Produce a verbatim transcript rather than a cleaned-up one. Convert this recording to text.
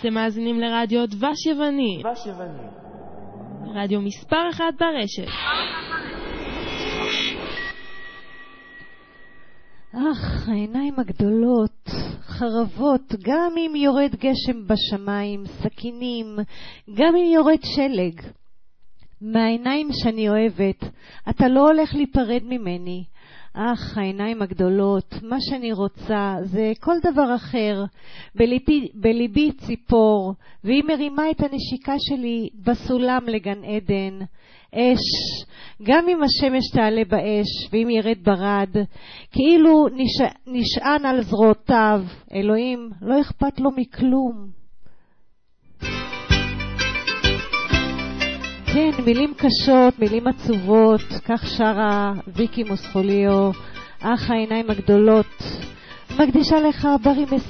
אתם מאזינים לרדיו דבש יווני. דבש יווני. רדיו מספר אחד ברשת. אך, העיניים הגדולות, חרבות, גם אם יורד גשם בשמיים, סכינים, גם אם יורד שלג. מהעיניים שאני אוהבת, אתה לא הולך להיפרד ממני. אך, העיניים הגדולות, מה שאני רוצה זה כל דבר אחר. בליבי, בליבי ציפור, והיא מרימה את הנשיקה שלי בסולם לגן עדן. אש, גם אם השמש תעלה באש ואם ירד ברד, כאילו נש... נשען על זרועותיו. אלוהים, לא אכפת לו מכלום. כן, מילים קשות, מילים עצובות, כך שרה ויקי מוסחוליו. אך, העיניים הגדולות, מקדישה לך ברי מס...